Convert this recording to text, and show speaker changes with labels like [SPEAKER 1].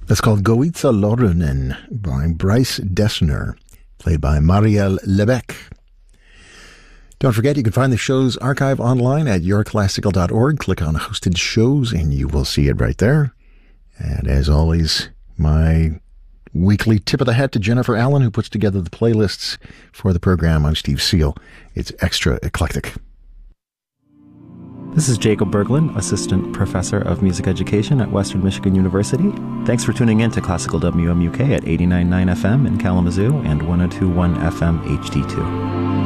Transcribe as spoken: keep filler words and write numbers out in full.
[SPEAKER 1] That's called Goitza Lorunen by Bryce Dessner, played by Marielle Lebec. Don't forget, you can find the show's archive online at your classical dot org. Click on Hosted Shows and you will see it right there. And as always, my weekly tip of the hat to Jennifer Allen, who puts together the playlists for the program. I'm Steve Seal. It's extra eclectic.
[SPEAKER 2] This is Jacob Berglund, Assistant Professor of Music Education at Western Michigan University. Thanks for tuning in to Classical W M U K at eighty-nine point nine F M in Kalamazoo and one oh two point one F M H D two.